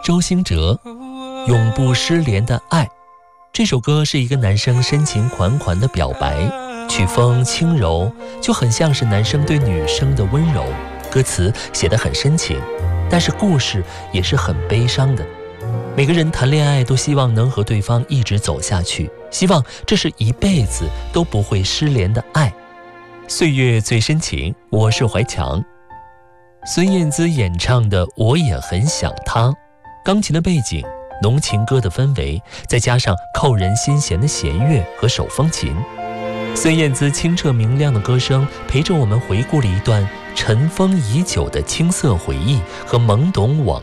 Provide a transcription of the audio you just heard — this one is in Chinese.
周兴哲永不失联的爱。这首歌是一个男生深情款款的表白，曲风轻柔，就很像是男生对女生的温柔。歌词写得很深情，但是故事也是很悲伤的。每个人谈恋爱都希望能和对方一直走下去，希望这是一辈子都不会失联的爱。岁月最深情，我是怀强。孙燕姿演唱的《我也很想他》，钢琴的背景，浓情歌的氛围，再加上扣人心弦的弦乐和手风琴，孙燕姿清澈明亮的歌声陪着我们回顾了一段尘封已久的青涩回忆和懵懂往